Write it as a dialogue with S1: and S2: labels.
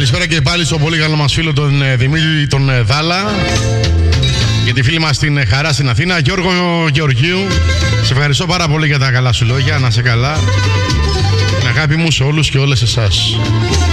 S1: καλησπέρα και πάλι στο πολύ καλό μας φίλο τον Δημήτρη τον Δάλα. Για τη φίλη μας την Χαρά στην Αθήνα. Γιώργο Γεωργίου, σε ευχαριστώ πάρα πολύ για τα καλά σου λόγια. Να σε καλά. Την αγάπη μου σε όλους και όλες εσάς.